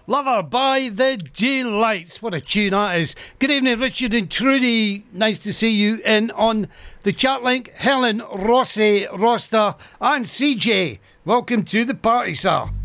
Lover by the Delights. What a tune that is. Good evening, Richard and Trudy. Nice to see you in on the chat link. Helen, Rossi, Roster and CJ. Welcome to the party, sir.